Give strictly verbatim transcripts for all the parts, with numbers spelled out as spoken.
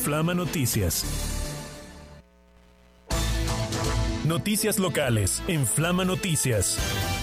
Flama Noticias. Noticias locales en Flama Noticias.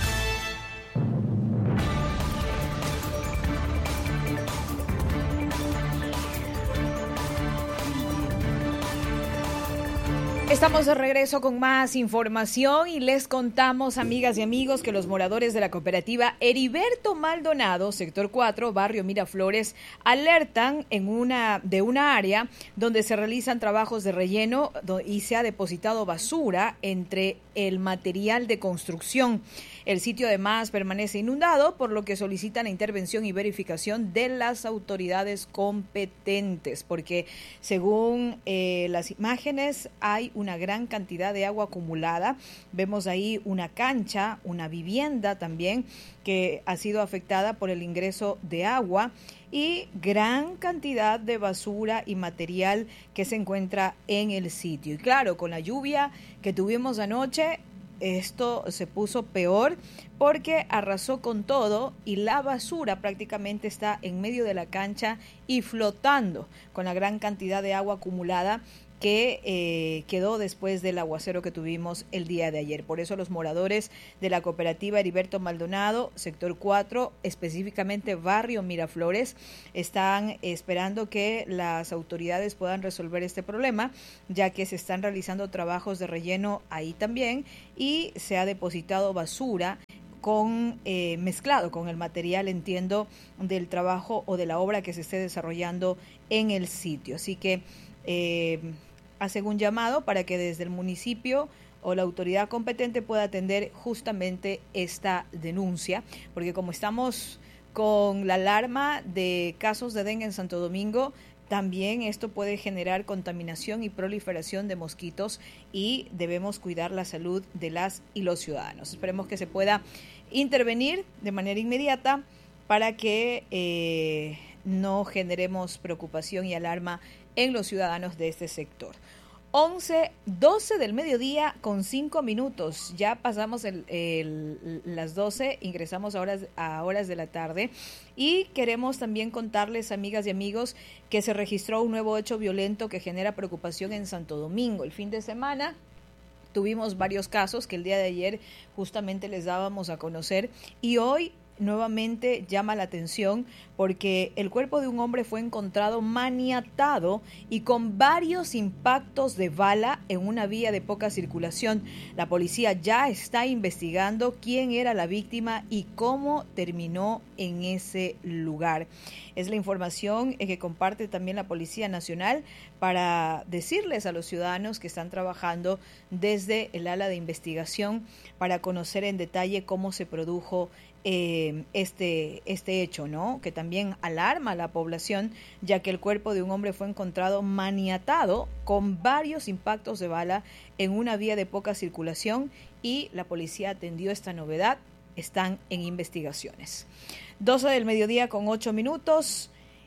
Estamos de regreso con más información y les contamos, amigas y amigos, que los moradores de la cooperativa Heriberto Maldonado, sector cuatro, barrio Miraflores, alertan en una de una área donde se realizan trabajos de relleno y se ha depositado basura entre el material de construcción. El sitio además permanece inundado, por lo que solicitan la intervención y verificación de las autoridades competentes, porque según eh, las imágenes hay una gran cantidad de agua acumulada. Vemos ahí una cancha, una vivienda también que ha sido afectada por el ingreso de agua y gran cantidad de basura y material que se encuentra en el sitio. Y claro, con la lluvia que tuvimos anoche, esto se puso peor porque arrasó con todo y la basura prácticamente está en medio de la cancha y flotando con la gran cantidad de agua acumulada que eh, quedó después del aguacero que tuvimos el día de ayer. Por eso los moradores de la cooperativa Heriberto Maldonado, sector cuatro, específicamente barrio Miraflores, están esperando que las autoridades puedan resolver este problema, ya que se están realizando trabajos de relleno ahí también y se ha depositado basura con eh, mezclado con el material, entiendo, del trabajo o de la obra que se esté desarrollando en el sitio. Así que eh, hacen un llamado para que desde el municipio o la autoridad competente pueda atender justamente esta denuncia, porque como estamos con la alarma de casos de dengue en Santo Domingo, también esto puede generar contaminación y proliferación de mosquitos y debemos cuidar la salud de las y los ciudadanos. Esperemos que se pueda intervenir de manera inmediata para que eh, no generemos preocupación y alarma en los ciudadanos de este sector. once, doce del mediodía con cinco minutos. Ya pasamos el, el, las doce, ingresamos a horas, a horas de la tarde y queremos también contarles, amigas y amigos, que se registró un nuevo hecho violento que genera preocupación en Santo Domingo. El fin de semana tuvimos varios casos que el día de ayer justamente les dábamos a conocer y hoy nuevamente llama la atención porque el cuerpo de un hombre fue encontrado maniatado y con varios impactos de bala en una vía de poca circulación. La policía ya está investigando quién era la víctima y cómo terminó en ese lugar. Es la información que comparte también la Policía Nacional para decirles a los ciudadanos que están trabajando desde el ala de investigación para conocer en detalle cómo se produjo Eh, este, este hecho, ¿no? Que también alarma a la población, ya que el cuerpo de un hombre fue encontrado maniatado con varios impactos de bala en una vía de poca circulación y la policía atendió esta novedad. Están en investigaciones. doce del mediodía con ocho minutos.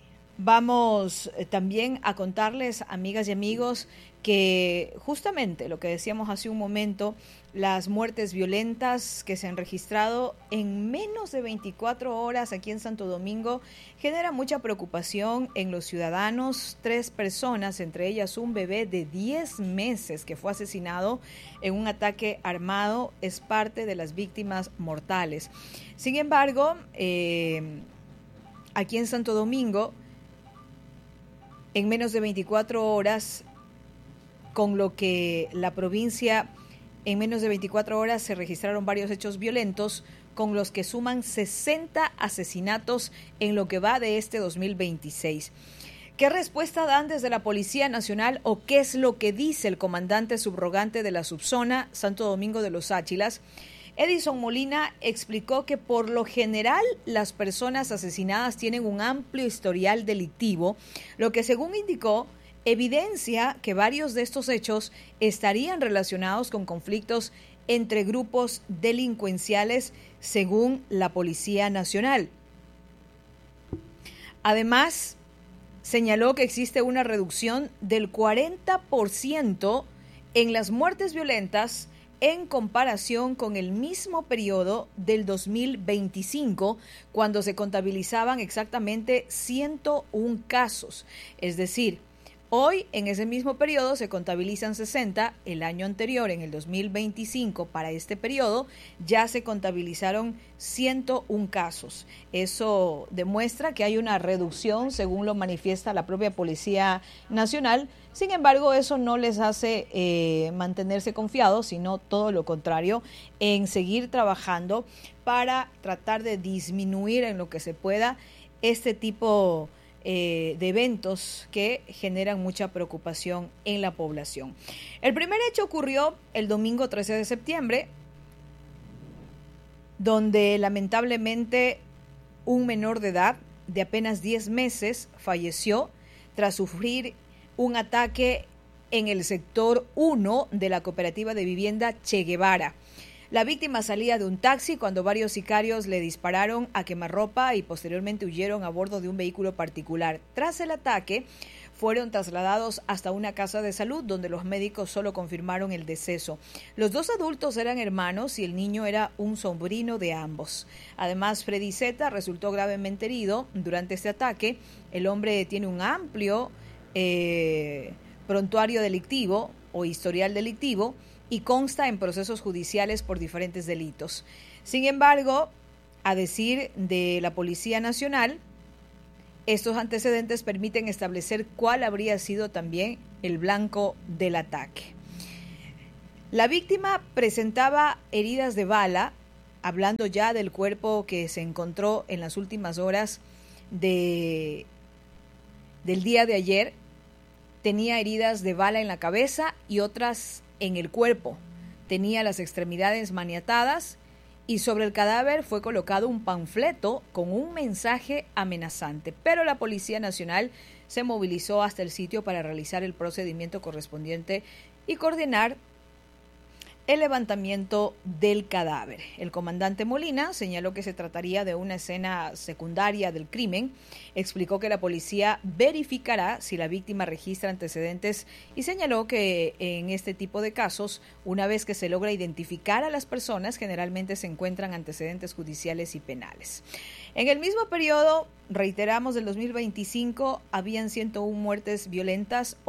Vamos eh, también a contarles, amigas y amigos, que justamente lo que decíamos hace un momento, las muertes violentas que se han registrado en menos de veinticuatro horas aquí en Santo Domingo genera mucha preocupación en los ciudadanos. Tres personas, entre ellas un bebé de diez meses que fue asesinado en un ataque armado, es parte de las víctimas mortales. Sin embargo, eh, aquí en Santo Domingo, en menos de veinticuatro horas, con lo que la provincia, en menos de veinticuatro horas se registraron varios hechos violentos, con los que suman sesenta asesinatos en lo que va de este dos mil veintiséis. ¿Qué respuesta dan desde la Policía Nacional o qué es lo que dice el comandante subrogante de la subzona Santo Domingo de los Áchilas? Edison Molina explicó que por lo general las personas asesinadas tienen un amplio historial delictivo, lo que según indicó evidencia que varios de estos hechos estarían relacionados con conflictos entre grupos delincuenciales, según la Policía Nacional. Además, señaló que existe una reducción del cuarenta por ciento en las muertes violentas en comparación con el mismo periodo del dos mil veinticinco, cuando se contabilizaban exactamente ciento uno casos. Es decir, Hoy, en ese mismo periodo, se contabilizan sesenta. El año anterior, en el dos mil veinticinco, para este periodo, ya se contabilizaron ciento uno casos. Eso demuestra que hay una reducción, según lo manifiesta la propia Policía Nacional. Sin embargo, eso no les hace eh, mantenerse confiados, sino todo lo contrario, en seguir trabajando para tratar de disminuir en lo que se pueda este tipo de Eh, de eventos que generan mucha preocupación en la población. El primer hecho ocurrió el domingo trece de septiembre, donde lamentablemente un menor de edad de apenas diez meses falleció tras sufrir un ataque en el sector uno de la cooperativa de vivienda Che Guevara. La víctima salía de un taxi cuando varios sicarios le dispararon a quemarropa y posteriormente huyeron a bordo de un vehículo particular. Tras el ataque, fueron trasladados hasta una casa de salud donde los médicos solo confirmaron el deceso. Los dos adultos eran hermanos y el niño era un sobrino de ambos. Además, Freddy Zeta resultó gravemente herido durante este ataque. El hombre tiene un amplio eh, prontuario delictivo o historial delictivo y consta en procesos judiciales por diferentes delitos. Sin embargo, a decir de la Policía Nacional, estos antecedentes permiten establecer cuál habría sido también el blanco del ataque. La víctima presentaba heridas de bala, hablando ya del cuerpo que se encontró en las últimas horas de, del día de ayer. Tenía heridas de bala en la cabeza y otras en el cuerpo. Tenía las extremidades maniatadas y sobre el cadáver fue colocado un panfleto con un mensaje amenazante. Pero la Policía Nacional se movilizó hasta el sitio para realizar el procedimiento correspondiente y coordinar el levantamiento del cadáver. El comandante Molina señaló que se trataría de una escena secundaria del crimen. Explicó que la policía verificará si la víctima registra antecedentes y señaló que en este tipo de casos, una vez que se logra identificar a las personas, generalmente se encuentran antecedentes judiciales y penales. En el mismo periodo, reiteramos, del dos mil veinticinco, habían ciento uno muertes violentas.